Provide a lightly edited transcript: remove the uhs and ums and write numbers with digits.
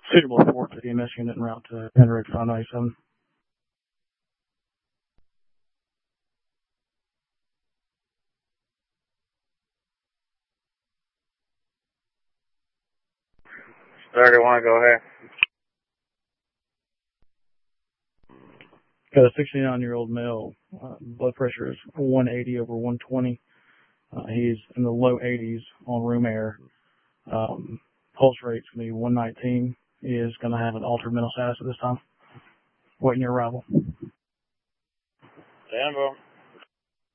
suitable for the EMS unit en route to Henrik 597. Starter, want to go ahead? Got a 69-year-old male. Blood pressure is 180 over 120. He's in the low 80s on room air. Pulse rate's going to be 119. He is going to have an altered mental status at this time. Waiting your arrival. Stand by.